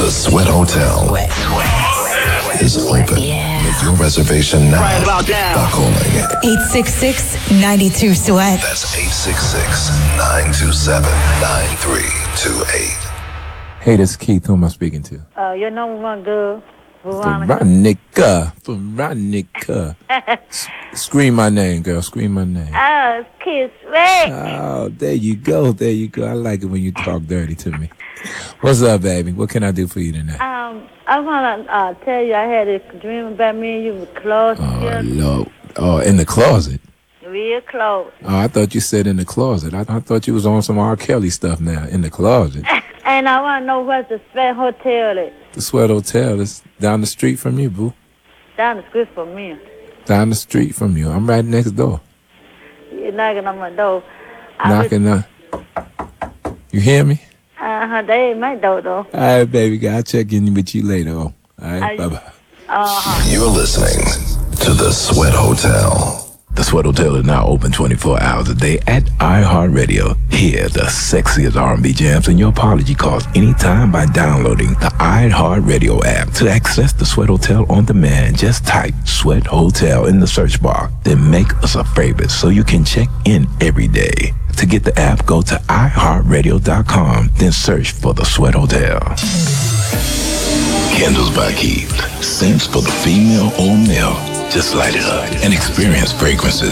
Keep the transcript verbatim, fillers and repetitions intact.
The Sweat Hotel Sweat. is open. Yeah. Make your reservation now Right about now. by calling eight six six, nine two, sweat. That's eight six six, nine two seven, nine three two eight. Hey, this is Keith. Who am I speaking to? Uh, your number one girl, Veronica. Veronica. Veronica. S- scream my name, girl. Scream my name. Oh, Kiss Sweat. Oh, there you go. There you go. I like it when you talk dirty to me. What's up, baby? What can I do for you tonight? Um, I want to uh, tell you I had a dream about me and you were close Oh, together. Lord. Oh, in the closet. Real close. Oh, I thought you said in the closet. I, I thought you was on some R. Kelly stuff now. In the closet. And I want to know where's the Sweat Hotel at. The Sweat Hotel is down the street from you, boo. Down the street from me. Down the street from you. I'm right next door. You're knocking on my door. I Knocking on. You hear me? Uh-huh, they ain't my door, though. All right, baby. I'll check in with you later on. All right, I- bye-bye. Uh-huh. You're listening to The Sweat Hotel. The Sweat Hotel is now open twenty-four hours a day at iHeartRadio. Hear the sexiest R and B jams and your apology calls anytime by downloading the iHeartRadio app. To access The Sweat Hotel on demand, just type Sweat Hotel in the search bar. Then make us a favorite so you can check in every day. To get the app, go to i heart radio dot com, then search for The Sweat Hotel. Candles by Keith. Scents for the female or male. Just light it up and experience fragrances